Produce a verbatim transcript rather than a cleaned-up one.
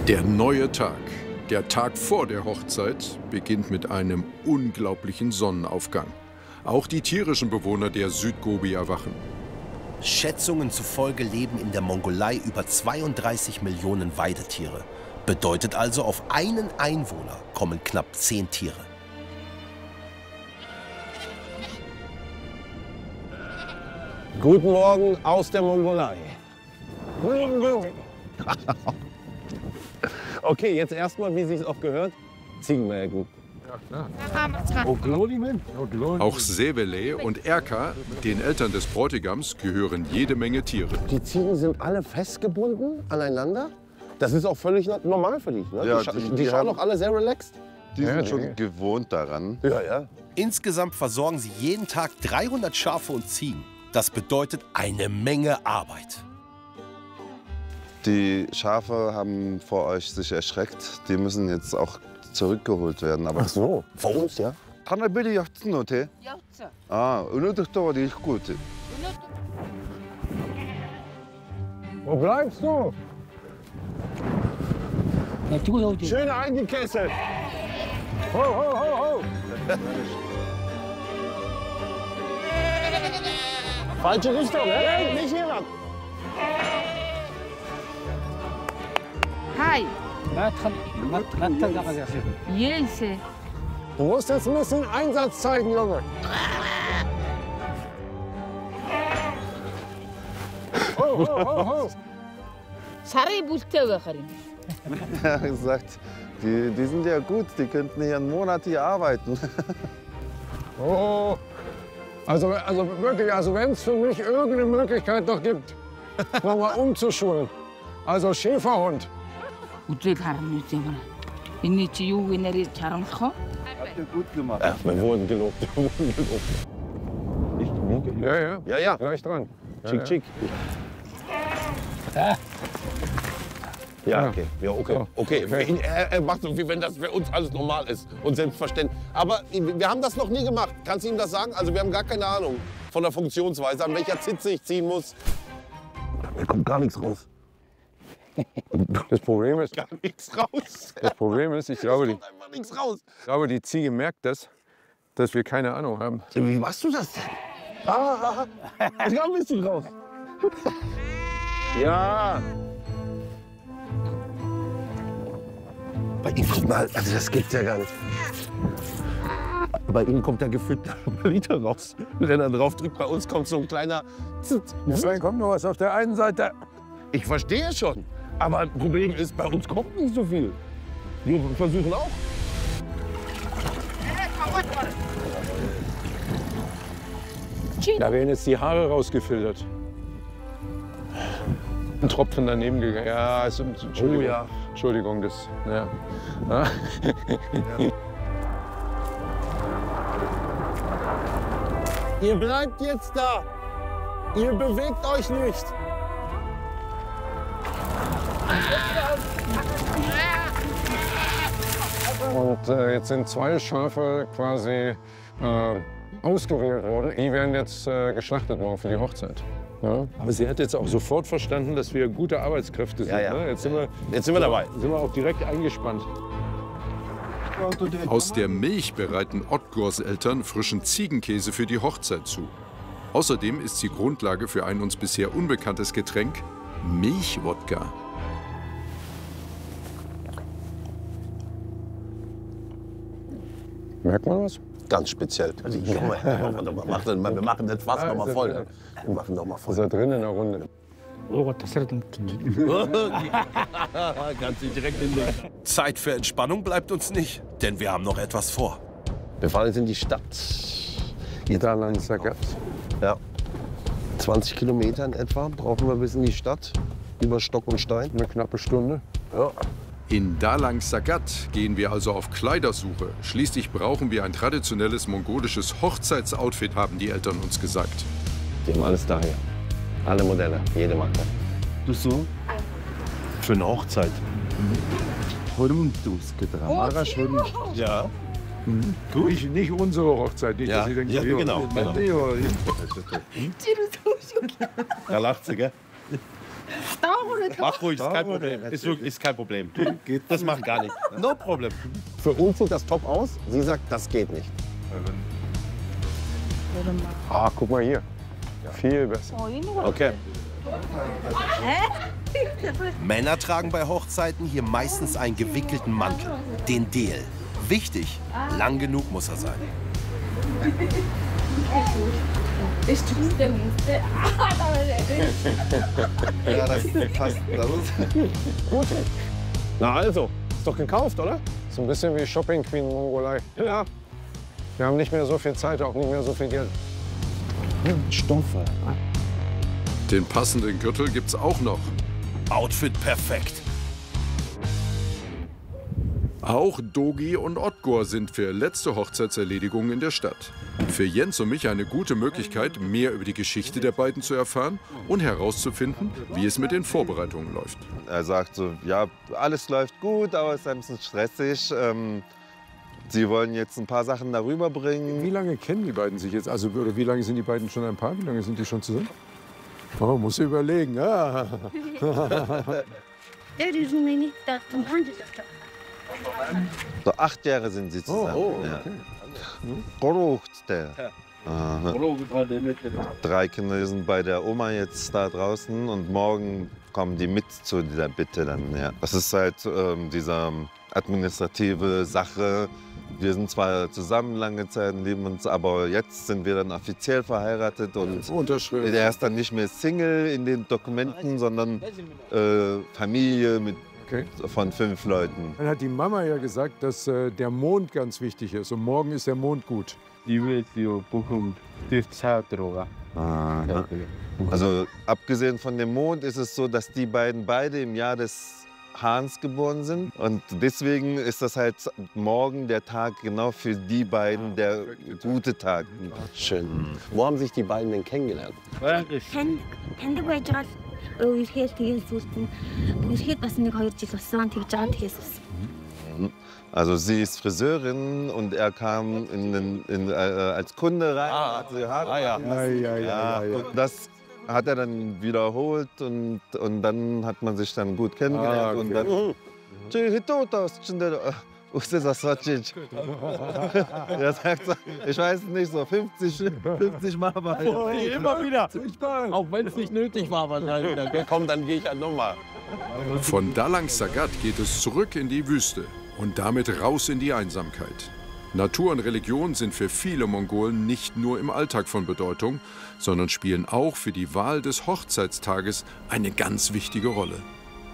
Der neue Tag, der Tag vor der Hochzeit, beginnt mit einem unglaublichen Sonnenaufgang. Auch die tierischen Bewohner der Südgobi erwachen. Schätzungen zufolge leben in der Mongolei über zweiunddreißig Millionen Weidetiere. Bedeutet also, auf einen Einwohner kommen knapp zehn Tiere. Guten Morgen aus der Mongolei. Okay, jetzt erstmal, wie sich auch gehört, Ziegenmelken. Auch Sevele und Erka, den Eltern des Bräutigams, gehören jede Menge Tiere. Die Ziegen sind alle festgebunden aneinander. Das ist auch völlig normal für dich. Ne? Ja, die, scha die- die, die schauen haben- auch alle sehr relaxed. Die sind Ja, schon ja. gewohnt daran. Ja, ja. Insgesamt versorgen sie jeden Tag dreihundert Schafe und Ziegen. Das bedeutet eine Menge Arbeit. Die Schafe haben vor euch sich erschreckt. Die müssen jetzt auch zurückgeholt werden. Aber Ach so, vor uns, ja? 하나별이 였지 너한테? 였어. 아, 오늘부터 어디 있고? Wo bleibst du? 야, 두고 여기. Schön eingekesselt. Ho, ho, ho, ho. Falsche Richtung, ne? Nicht hier lang. 하이. 나타 나타 나가세요. 예세. Du musst jetzt ein bisschen Einsatz zeigen, Junge. Ho, ho, ho, ho. 살이 불태워 가리. Er hat gesagt, die, die sind ja gut. Die könnten hier einen Monat hier arbeiten. Oh, also, also wirklich, also wenn es für mich irgendeine Möglichkeit noch gibt, nochmal umzuschulen. Also Schäferhund. 우리 가람 있잖아. 이니 지우 이내리 자랑 커? Habt ihr gut gemacht. Ja, wir wurden gelobt, wir wurden gelobt. Ich, ja, ja, ja, ja, gleich dran. Schick, schick. Ja, okay, ja, okay, okay. Für ihn, er, er macht so, wie wenn das für uns alles normal ist und selbstverständlich. Aber wir haben das noch nie gemacht. Kannst du ihm das sagen? Also wir haben gar keine Ahnung von der Funktionsweise, an welcher Zitze ich ziehen muss. Da kommt gar nichts raus. Das Problem ist, Gar nichts raus. das Problem ist, ich glaube, die, Kommt einfach nichts raus. ich glaube, die Ziege merkt das, dass wir keine Ahnung haben. Wie machst du das denn? Ah, es kommt ein bisschen raus. Ja. Bei ihm kommt mal, also das gibt's ja gar nicht. Bei ihm kommt da gefühlt ein Liter raus. Wenn er drauf drückt, bei uns kommt so ein kleiner. Dann kommt noch was auf der einen Seite. Ich verstehe schon. Aber das Problem ist, bei uns kommt nicht so viel. Wir versuchen auch. Da werden jetzt die Haare rausgefiltert. Ein Tropfen daneben gegangen. Ja, es, Entschuldigung. Oh ja. Entschuldigung, das. Ja. Ja. Ihr bleibt jetzt da. Ihr bewegt euch nicht. Und äh, jetzt sind zwei Schafe quasi äh, ausgewählt worden. Die werden jetzt äh, geschlachtet morgen für die Hochzeit. Ja? Aber sie hat jetzt auch sofort verstanden, dass wir gute Arbeitskräfte sind. Ja, ja. Ne? Jetzt, sind wir, Jetzt sind wir dabei. sind wir auch direkt eingespannt. Aus der Milch bereiten Ottgors Eltern frischen Ziegenkäse für die Hochzeit zu. Außerdem ist sie Grundlage für ein uns bisher unbekanntes Getränk, Milchwodka. Merkt man was? Ganz speziell. Also ich, komm mal, komm mal, wir machen, wir machen das Fass noch mal voll. Ne? Wir machen noch mal Ist voll. er drin in der Runde? Kannst du direkt hinlegen. Zeit für Entspannung bleibt uns nicht, denn wir haben noch etwas vor. Wir fahren jetzt in die Stadt. Hier Da lang Sagat. Ja. zwanzig Kilometer in etwa brauchen wir bis in die Stadt. Über Stock und Stein. Eine knappe Stunde. Ja. In Dalang Sagat gehen wir also auf Kleidersuche. Schließlich brauchen wir ein traditionelles mongolisches Hochzeitsoutfit, haben die Eltern uns gesagt. Die haben alles daher. Alle Modelle, jede Marke. Du so? Für eine Hochzeit. Ja. Du, ich, nicht unsere Hochzeit. Nicht, Ja, dass Sie denken, ja, jo, genau, genau. jo, Da lacht sie, gell? Mach ruhig, ist kein Problem. Ist, wirklich, ist kein Problem. Das macht gar nichts. No problem. Für uns sieht das top aus. Sie sagt, das geht nicht. Ah, guck mal hier. Viel besser. Okay. Männer tragen bei Hochzeiten hier meistens einen gewickelten Mantel, den Del. Wichtig, lang genug muss er sein. Ja, das passt. Das ist Gut. Na also, ist doch gekauft, oder? So ein bisschen wie Shopping Queen Mongolei. Ja. Wir haben nicht mehr so viel Zeit, auch nicht mehr so viel Geld. Stoffe. Den passenden Gürtel gibt's auch noch. Outfit perfekt. Auch Dogi und Otgor sind für letzte Hochzeitserledigungen in der Stadt. Für Jens und mich eine gute Möglichkeit, mehr über die Geschichte der beiden zu erfahren und herauszufinden, wie es mit den Vorbereitungen läuft. Er sagt so, ja, alles läuft gut, aber es ist ein bisschen stressig. Ähm, Sie wollen jetzt ein paar Sachen darüber bringen. Wie lange kennen die beiden sich jetzt? Also, oder wie lange sind die beiden schon ein Paar? Wie lange sind die schon zusammen? Oh, muss ich überlegen. Ah. So acht Jahre sind sie zusammen. Oh, oh, okay. Ja. Aha. Drei Kinder sind bei der Oma jetzt da draußen und morgen kommen die mit zu dieser Bitte dann. Ja. Das ist halt ähm, diese administrative Sache. Wir sind zwar zusammen lange Zeit, lieben uns, aber jetzt sind wir dann offiziell verheiratet und Unterschrift. er ist dann nicht mehr Single in den Dokumenten, sondern äh, Familie mit Okay. von fünf Leuten. Dann hat die Mama ja gesagt, dass äh, der Mond ganz wichtig ist und morgen ist der Mond gut. Ah, ja. Also abgesehen von dem Mond ist es so, dass die beiden beide im Jahr des Hahns geboren sind und deswegen ist das halt morgen der Tag genau für die beiden der gute Tag. Schön. Wo haben sich die beiden denn kennengelernt? Also sie ist Friseurin und er kam in den, in, äh, als Kunde rein. Ah, hat sie Haare ah, ja. machen lassen. Ja, ja, ja, ja. Und das hat er dann wiederholt und, und dann hat man sich dann gut kennengelernt. Ah, okay. Und dann, er sagt so, ich weiß nicht, so fünfzig, fünfzig Mal war er. Immer wieder. Auch wenn es nicht nötig war, wahrscheinlich. Komm, dann gehe ich halt nochmal. Von Dalang Sagat geht es zurück in die Wüste und damit raus in die Einsamkeit. Natur und Religion sind für viele Mongolen nicht nur im Alltag von Bedeutung, sondern spielen auch für die Wahl des Hochzeitstages eine ganz wichtige Rolle.